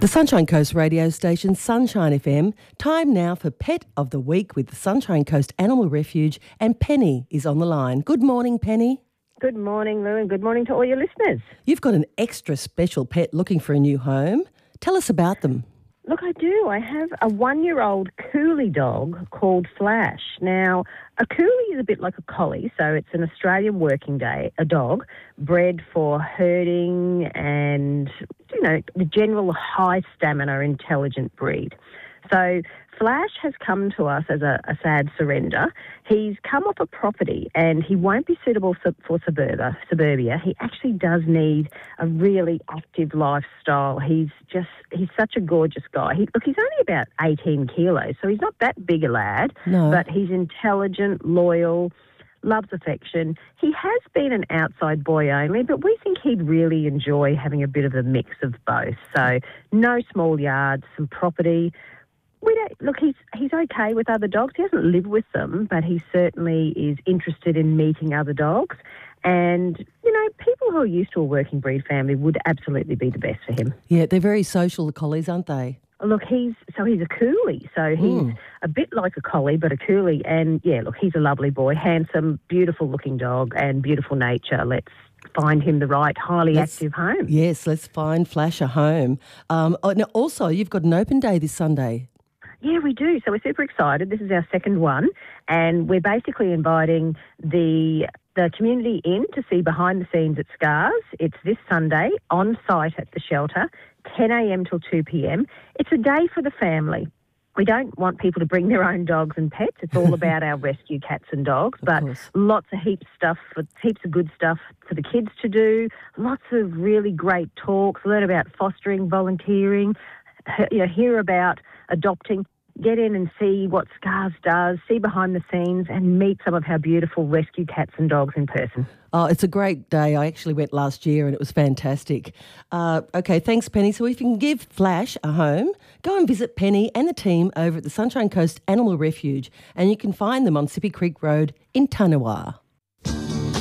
The Sunshine Coast radio station, Sunshine FM. Time now for Pet of the Week with the Sunshine Coast Animal Refuge, and Penny is on the line. Good morning, Penny. Good morning, Lou, and good morning to all your listeners. You've got an extra special pet looking for a new home. Tell us about them. Look, I do. I have a 1-year-old Coolie dog called Flash. Now, a Coolie is a bit like a collie, so it's an Australian working a dog bred for herding and, the general high stamina, intelligent breed. So Flash has come to us as a sad surrender. He's come off a property and he won't be suitable for suburbia. He actually does need a really active lifestyle. He's such a gorgeous guy. He's only about 18 kilos, so he's not that big a lad, but he's intelligent, loyal, loves affection. He has been an outside boy only, but we think he'd really enjoy having a bit of a mix of both. So no small yards, some property. He's okay with other dogs. He doesn't live with them, but he certainly is interested in meeting other dogs. And, people who are used to a working breed family would absolutely be the best for him. Yeah, they're very social, the collies, aren't they? Look, he's a Coolie, so he's a bit like a collie, but a Coolie. And, he's a lovely boy, handsome, beautiful-looking dog and beautiful nature. Let's find him the right, highly active home. Yes, let's find Flash a home. Now also, you've got an open day this Sunday. Yeah, we do. So we're super excited. This is our second one, and we're basically inviting the community in to see behind the scenes at Scars. It's this Sunday on site at the shelter, 10 a.m. till 2 p.m. It's a day for the family. We don't want people to bring their own dogs and pets. It's all about our rescue cats and dogs, but lots of heaps of good stuff for the kids to do, lots of really great talks, learn about fostering, volunteering, hear about adopting. Get in and see what Scars does, see behind the scenes and meet some of our beautiful rescue cats and dogs in person. Oh, it's a great day. I actually went last year and it was fantastic. Okay, thanks, Penny. So if you can give Flash a home, go and visit Penny and the team over at the Sunshine Coast Animal Refuge, and you can find them on Sippy Creek Road in Tanawar.